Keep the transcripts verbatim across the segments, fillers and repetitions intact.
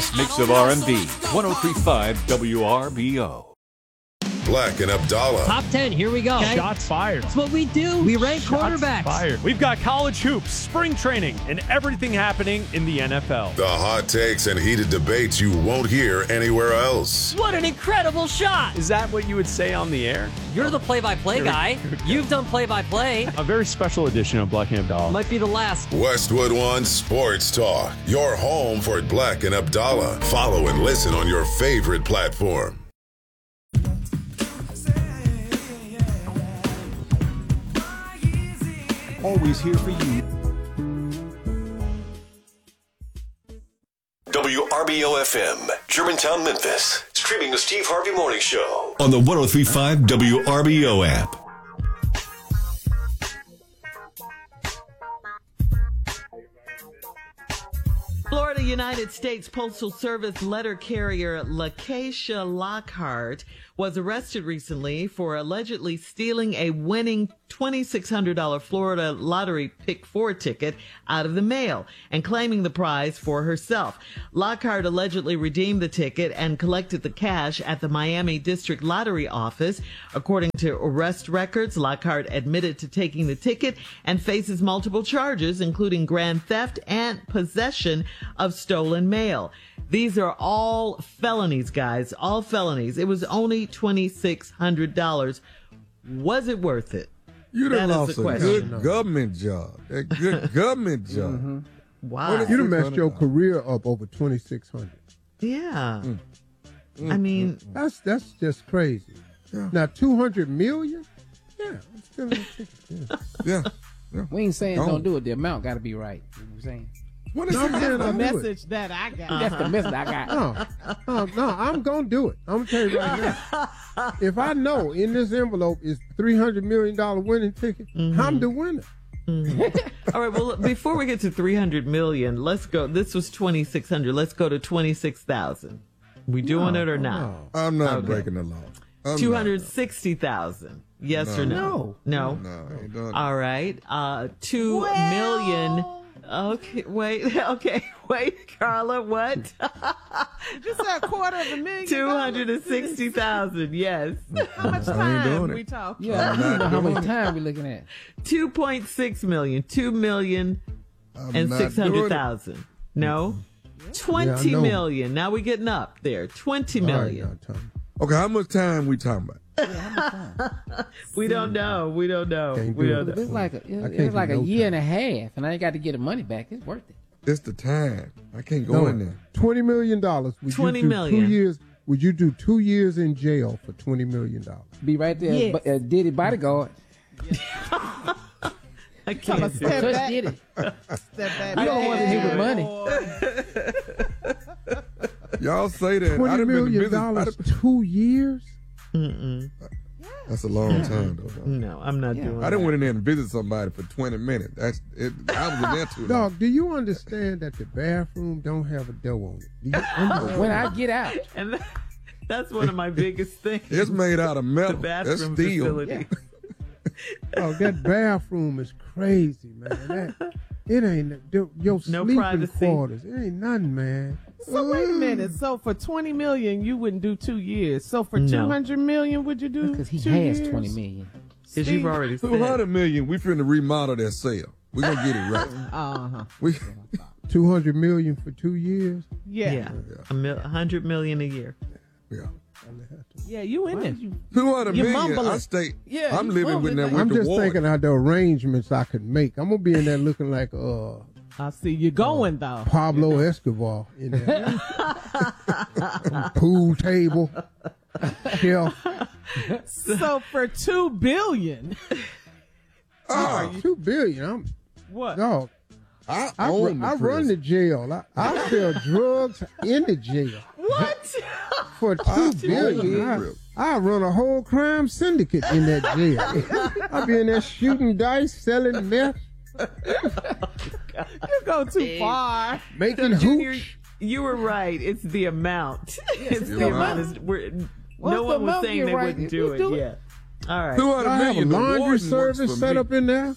best mix of R and B. one oh three point five W R B O. Black and Abdallah. Top ten, here we go. Okay. Shots fired. That's what we do. We rank Shots quarterbacks. fired. We've got college hoops, spring training, and everything happening in the N F L. The hot takes and heated debates you won't hear anywhere else. What an incredible shot. Is that what you would say on the air? You're the play-by-play guy. You've done play-by-play. A very special edition of Black and Abdallah. Might be the last. Westwood One Sports Talk. Your home for Black and Abdallah. Follow and listen on your favorite platform. Always here for you. W R B O F M, Germantown, Memphis. Streaming the Steve Harvey Morning Show on the one oh three point five W R B O app. Florida United States Postal Service letter carrier Lakeisha Lockhart was arrested recently for allegedly stealing a winning twenty-six hundred dollars Florida Lottery Pick four ticket out of the mail and claiming the prize for herself. Lockhart allegedly redeemed the ticket and collected the cash at the Miami District Lottery office. According to arrest records, Lockhart admitted to taking the ticket and faces multiple charges, including grand theft and possession of stolen mail. These are all felonies, guys, all felonies. It was only twenty-six hundred dollars. Was it worth it? You done That is lost the a question. good government job. A good government job. Mm-hmm. Wow. You done messed your career up over twenty-six hundred dollars. Yeah. Mm. I mean, Mm. that's that's just crazy. Yeah. Now, two hundred million dollars? Yeah, I'm still in the ticket. Yeah. Yeah. yeah. We ain't saying Don't. don't do it. The amount got to be right. You know what I'm saying? What is No, I'm saying that? I'll The do message that I got. That's the message I got. No, no, no, I'm going to do it. I'm going to tell you right now. If I know in this envelope is three hundred million dollars winning ticket, Mm-hmm. I'm the winner. Mm-hmm. All right, well, before we get to three hundred million dollars, let's go. This was twenty-six hundred dollars. Let's go to twenty-six thousand dollars. We doing No, it or not? no. I'm not Okay. breaking the law. I'm two hundred sixty thousand dollars. Yes No. or no? No. No, I ain't doing All right. Uh, two million. Okay, wait. Okay, wait, Carla. What? You said a quarter of a million. Two hundred and sixty thousand. Yes. How much I ain't time doing we it. talking? Yeah, I'm you not know how doing much it. time we looking at. Two point six million. Two million I'm and not six doing hundred it. thousand. No. Yeah, Twenty I know. million. Now we getting up there. Twenty All right, million. now, Tom. Okay, how much time we talking about? We don't know. We don't know. Can't We do don't it. If know. it's like a, I it, can't it's like do a no year time. and a half, and I ain't got to get the money back. It's worth it. It's the time. I can't go in No, there. twenty million dollars. Would twenty you do million. Two years, would you do two years in jail for twenty million dollars? Be right there, Yes. but uh, Diddy bodyguard. I can't see Step Touch back. Diddy. Step back. You don't want to hit with money. Y'all say that. I'd Twenty have been in million business. dollars, I'd have- two years. Mm-mm. That's a long time, though. dog. No, I'm not Yeah. doing I that. didn't went in there and visit somebody for twenty minutes. That's it. I was in there too long. Dog, do you understand that the bathroom don't have a door on it? Do you understand? When I get out, And that, that's one of my biggest things. It's made out of the metal. That's bathroom steel. facility. Oh, that bathroom is crazy, man. That, it ain't your No sleeping privacy. quarters. It ain't nothing, man. So wait a Ooh. minute. So for twenty million, you wouldn't do two years. So for No. two hundred million, would you do? because he two has years? twenty million. Because you've already Two said. hundred million. We finna remodel that cell. We gonna get it right. Uh huh. We Two hundred million for two years. Yeah. Yeah, a mil- hundred million a year. yeah. Yeah, you in there. Two hundred You million. mumbling. I stay. Yeah, I'm you living with mumbling. that with I'm the just water. thinking of the arrangements I could make. I'm gonna be in there looking like uh I see you going though. Pablo Escobar in there. Pool table, shelf. So for two billion, Oh, Two billion. I'm what? dog. I I, own run, the I run prison. the jail. I, I sell drugs in the jail What? for two billion. I, prison. I run a whole crime syndicate in that jail. I be in there shooting dice, selling meth, You go too far. making Junior, hooch. you were right. It's the amount. it's the you're amount. right. Is, we're, What's no the one was amount saying you're they right. wouldn't do You it. do it. Yeah. All right. Two hundred I have a million. The laundry warden works service for set me. up in there.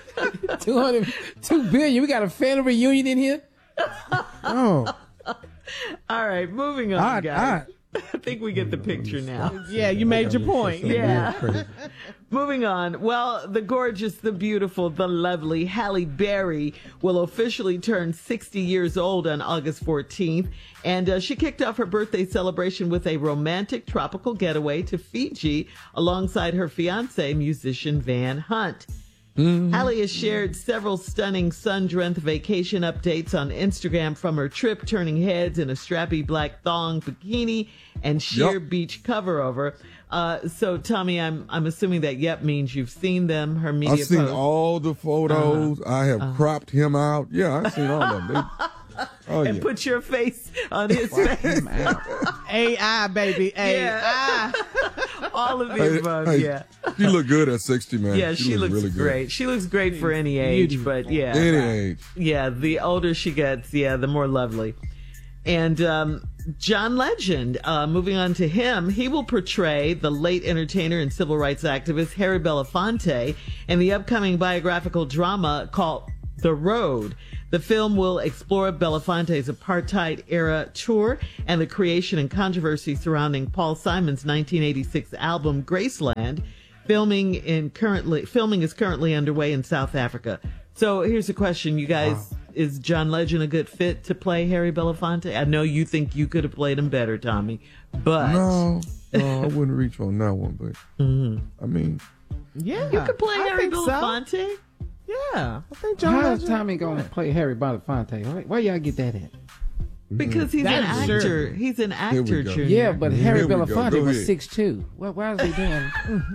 two hundred, two billion. We got a family reunion in here. Oh, All right, moving on, I- guys. I think we get the picture now. Yeah, you made your point. Yeah. Moving on. Well, the gorgeous, the beautiful, the lovely Halle Berry will officially turn sixty years old on August fourteenth. And uh, she kicked off her birthday celebration with a romantic tropical getaway to Fiji alongside her fiancé, musician Van Hunt. Mm-hmm. Halle has shared several stunning sun-drenched vacation updates on Instagram from her trip, turning heads in a strappy black thong bikini and sheer Yep. beach cover-over. Uh, so, Tommy, I'm I'm assuming that yep means you've seen them, her media I've seen posts. all the photos. Uh-huh. I have Uh-huh. cropped him out. Yeah, I've seen all of them. They- oh, and yeah. put your face on his face. A I, baby. A I. All of the Hey, above, hey, yeah. She look good at sixty, man. Yeah, she, looks, really good. great. She looks great for any age, but yeah. Any age. Yeah, the older she gets, yeah, the more lovely. And um, John Legend, uh, moving on to him, he will portray the late entertainer and civil rights activist Harry Belafonte in the upcoming biographical drama called The Road. The film will explore Belafonte's apartheid-era tour and the creation and controversy surrounding Paul Simon's nineteen eighty-six album Graceland. Filming in currently filming is currently underway in South Africa. So here's a question, you guys: wow. Is John Legend a good fit to play Harry Belafonte? I know you think you could have played him better, Tommy, but no, no, I wouldn't reach on that one. But mm-hmm. I mean, yeah, you could play I Harry think Belafonte. So. Yeah, I think John How's Legend. Tommy gonna play Harry Belafonte? Where, where y'all get that at? Because he's That an is actor. sure. He's an we actor, go. Junior. Yeah, but Harry Here we go. Belafonte Go was ahead. six two. What? Why is he doing?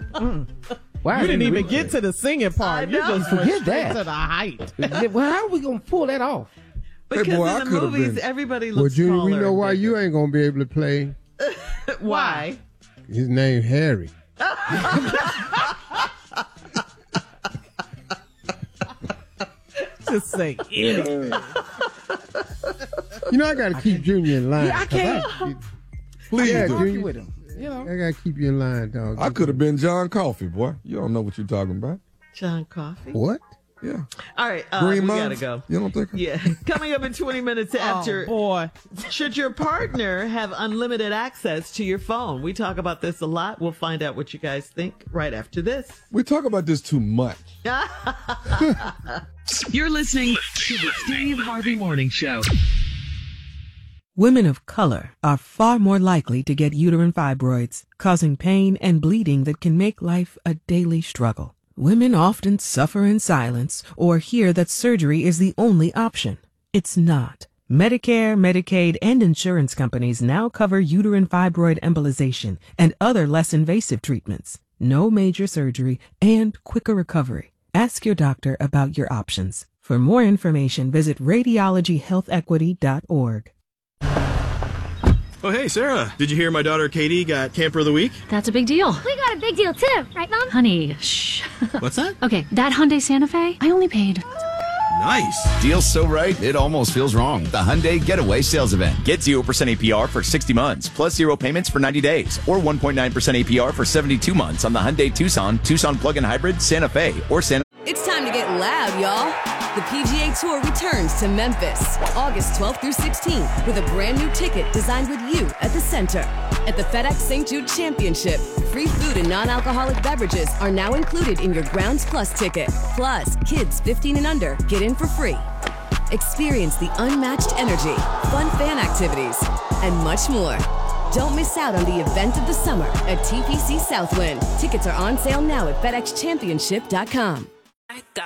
Why You is didn't he even reaching? get to the singing part. I You know. just went Forget straight that. to the height. Yeah, well, how are we gonna pull that off? Because Hey, boy, I in the could've movies, been- everybody Well, looks Junior, we taller know and why bigger. you ain't gonna be able to play. Why? His name Harry. Just say anything. You know I gotta keep Junior in line. Yeah, I 'cause can't. please Yeah, do. Argue Junior. with him. You know. I gotta keep you in line, dog. I could have been John Coffey, boy. You don't know what you're talking about. John Coffey. What? Yeah. All right, uh, Green we Mile? gotta go. You don't think? Yeah, coming up in twenty minutes after. Oh, boy. Should your partner have unlimited access to your phone? We talk about this a lot. We'll find out what you guys think right after this. We talk about this too much. You're listening to the Steve Harvey Morning Show. Women of color are far more likely to get uterine fibroids, causing pain and bleeding that can make life a daily struggle. Women often suffer in silence or hear that surgery is the only option. It's not. Medicare, Medicaid, and insurance companies now cover uterine fibroid embolization and other less invasive treatments. No major surgery and quicker recovery. Ask your doctor about your options. For more information, visit radiology health equity dot org. Oh, hey, Sarah. Did you hear my daughter Katie got Camper of the Week? That's a big deal. We got a big deal too, right, Mom? Honey, shh. What's that? Okay, that Hyundai Santa Fe, I only paid. Nice. Deal's so right, it almost feels wrong. The Hyundai Getaway Sales Event. Get zero percent A P R for sixty months, plus zero payments for ninety days, or one point nine percent A P R for seventy-two months on the Hyundai Tucson, Tucson Plug-in Hybrid, Santa Fe, or Santa... It's time to get loud, y'all. The P G A Tour returns to Memphis, August twelfth through sixteenth, with a brand new ticket designed with you at the center. At the FedEx Saint Jude Championship, free food and non-alcoholic beverages are now included in your Grounds Plus ticket. Plus, kids fifteen and under get in for free. Experience the unmatched energy, fun fan activities, and much more. Don't miss out on the event of the summer at T P C Southwind. Tickets are on sale now at FedEx Championship dot com.